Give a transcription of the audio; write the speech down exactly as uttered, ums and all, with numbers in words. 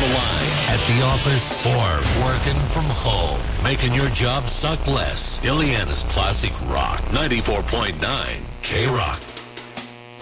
line, at the office, or working from home. Making your job suck less. Ileana's Classic Rock. ninety-four point nine K-Rock.